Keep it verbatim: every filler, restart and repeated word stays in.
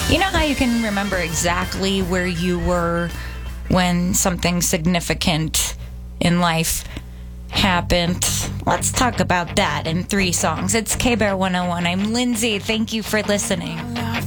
You know how you can remember exactly where you were when something significant in life happened? Let's talk about that in three songs. It's K-Bear one oh one. I'm Lindsay. Thank you for listening.